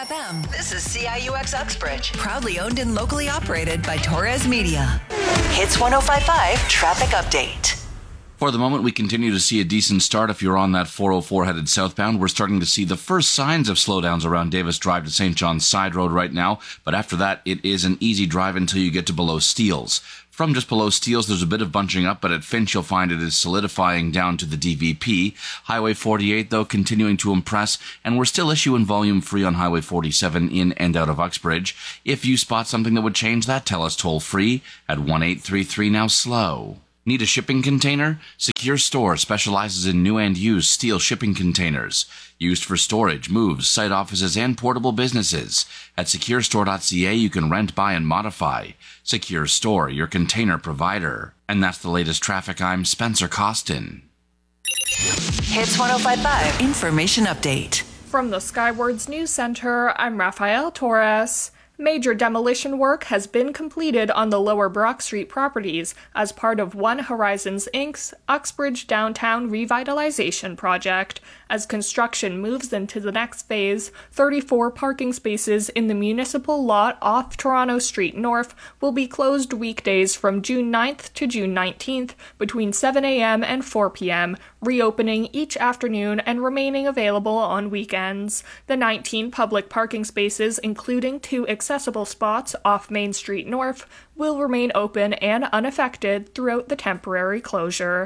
FM. This is CIUX Uxbridge, proudly owned and locally operated by Torres Media. Hits 105.5 Traffic Update. For the moment, we continue to see a decent start. If you're on that 404 headed southbound, we're starting to see the first signs of slowdowns around Davis Drive to St. John's Side Road right now. But after that, it is an easy drive until you get to below Steeles. From just below Steeles, there's a bit of bunching up, but at Finch, you'll find it is solidifying down to the DVP. Highway 48, though, continuing to impress, and we're still issuing volume free on Highway 47 in and out of Uxbridge. If you spot something that would change that, tell us toll free at 1833 now slow. Need a shipping container? Secure Store specializes in new and used steel shipping containers, used for storage, moves, site offices, and portable businesses. At securestore.ca, you can rent, buy, and modify. Secure Store, your container provider. And that's the latest traffic. I'm Spencer Costin. Hits 105.5 Information Update. From the Skywards News Center, I'm Rafael Torres. Major demolition work has been completed on the Lower Brock Street properties as part of One Horizons Inc.'s Uxbridge Downtown Revitalization Project. As construction moves into the next phase, 34 parking spaces in the municipal lot off Toronto Street North will be closed weekdays from June 9th to June 19th between 7 a.m. and 4 p.m., reopening each afternoon and remaining available on weekends. The 19 public parking spaces, including 2 accessible spots off Main Street North, will remain open and unaffected throughout the temporary closure.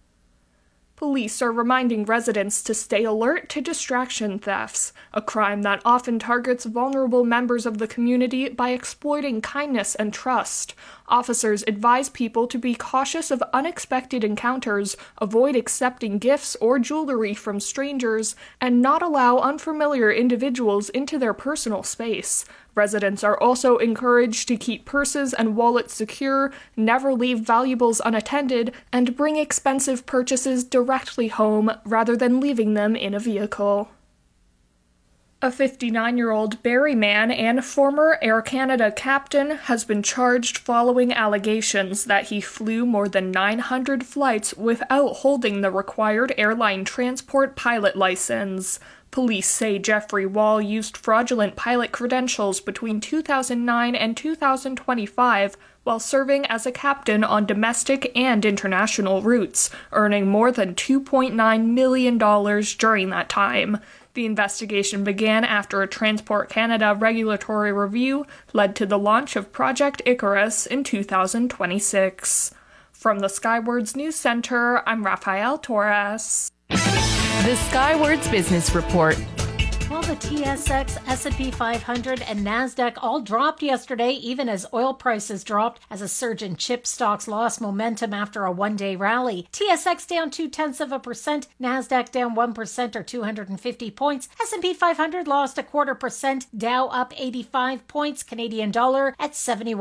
Police are reminding residents to stay alert to distraction thefts, a crime that often targets vulnerable members of the community by exploiting kindness and trust. Officers advise people to be cautious of unexpected encounters, avoid accepting gifts or jewelry from strangers, and not allow unfamiliar individuals into their personal space. Residents are also encouraged to keep purses and wallets secure, never leave valuables unattended, and bring expensive purchases directly home rather than leaving them in a vehicle. A 59-year-old Barrie man and former Air Canada captain has been charged following allegations that he flew more than 900 flights without holding the required airline transport pilot license. Police say Jeffrey Wall used fraudulent pilot credentials between 2009 and 2025 while serving as a captain on domestic and international routes, earning more than $2.9 million during that time. The investigation began after a Transport Canada regulatory review led to the launch of Project Icarus in 2026. From the Skywards News Center, I'm Rafael Torres. The Skywards Business Report. Well, the TSX, S&P 500, and NASDAQ all dropped yesterday, even as oil prices dropped as a surge in chip stocks lost momentum after a one-day rally. TSX down 0.2%, NASDAQ down 1% or 250 points. S&P 500 lost 0.25%, Dow up 85 points, Canadian dollar at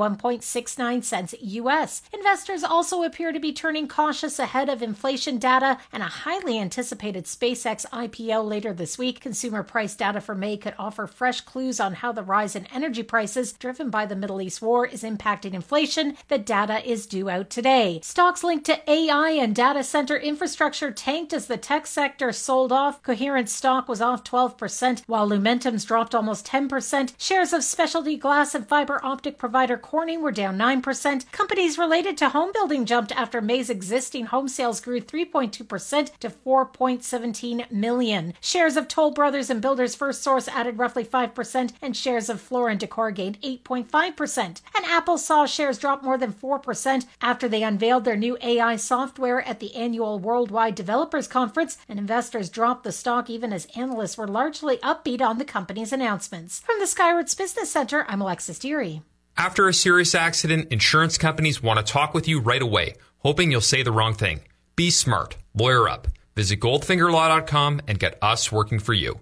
71.69 cents US. Investors also appear to be turning cautious ahead of inflation data and a highly anticipated SpaceX IPO later this week. Consumer price data for May could offer fresh clues on how the rise in energy prices driven by the Middle East war is impacting inflation. The data is due out today. Stocks linked to AI and data center infrastructure tanked as the tech sector sold off. Coherent stock was off 12%, while Lumentum's dropped almost 10%. Shares of specialty glass and fiber optic provider Corning were down 9%. Companies related to home building jumped after May's existing home sales grew 3.2% to 4.17 million. Shares of Toll Brothers and Builders First Source added roughly 5%, and shares of Floor & Decor gained 8.5%. And Apple saw shares drop more than 4% after they unveiled their new AI software at the annual Worldwide Developers Conference, and investors dropped the stock even as analysts were largely upbeat on the company's announcements. From the Skywards Business Center, I'm Alexis Deary. After a serious accident, insurance companies want to talk with you right away, hoping you'll say the wrong thing. Be smart. Lawyer up. Visit goldfingerlaw.com and get us working for you.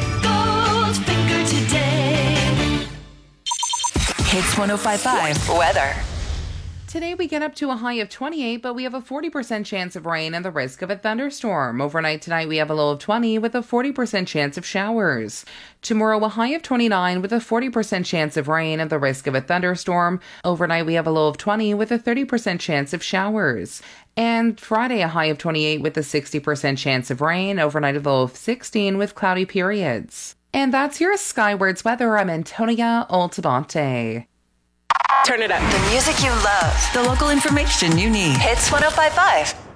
Goldfinger today. Hits 105.5 weather. Today we get up to a high of 28, but we have a 40% chance of rain and the risk of a thunderstorm. Overnight tonight we have a low of 20 with a 40% chance of showers. Tomorrow a high of 29 with a 40% chance of rain and the risk of a thunderstorm. Overnight we have a low of 20 with a 30% chance of showers. And Friday a high of 28 with a 60% chance of rain. Overnight a low of 16 with cloudy periods. And that's your Skywards weather. I'm Antonia Altabonte. Turn it up. The music you love. The local information you need. Hits 105.5.